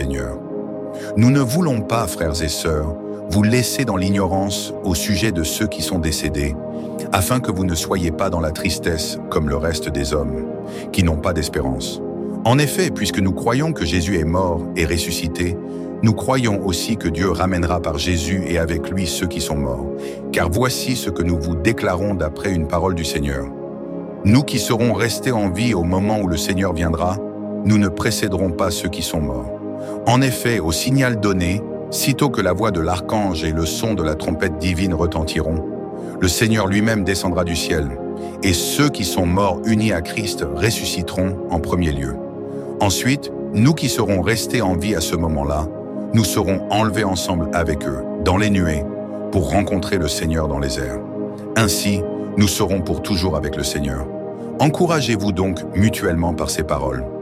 Seigneur. Nous ne voulons pas, frères et sœurs, vous laisser dans l'ignorance au sujet de ceux qui sont décédés, afin que vous ne soyez pas dans la tristesse comme le reste des hommes, qui n'ont pas d'espérance. En effet, puisque nous croyons que Jésus est mort et ressuscité, nous croyons aussi que Dieu ramènera par Jésus et avec lui ceux qui sont morts. Car voici ce que nous vous déclarons d'après une parole du Seigneur. Nous qui serons restés en vie au moment où le Seigneur viendra, nous ne précéderons pas ceux qui sont morts. En effet, au signal donné, sitôt que la voix de l'archange et le son de la trompette divine retentiront, le Seigneur lui-même descendra du ciel, et ceux qui sont morts unis à Christ ressusciteront en premier lieu. Ensuite, nous qui serons restés en vie à ce moment-là, nous serons enlevés ensemble avec eux, dans les nuées, pour rencontrer le Seigneur dans les airs. Ainsi, nous serons pour toujours avec le Seigneur. Encouragez-vous donc mutuellement par ces paroles.